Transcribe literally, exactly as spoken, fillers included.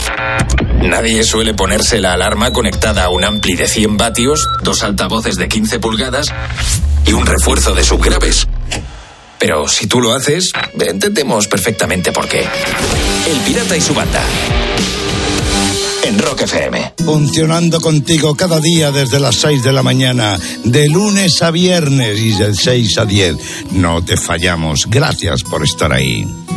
Nadie suele ponerse la alarma conectada a un ampli de cien vatios, dos altavoces de quince pulgadas y un refuerzo de subgraves. Pero si tú lo haces, entendemos perfectamente por qué. El Pirata y su banda. En Rock F M. Funcionando contigo cada día desde las seis de la mañana, de lunes a viernes y de seis a diez. No te fallamos. Gracias por estar ahí.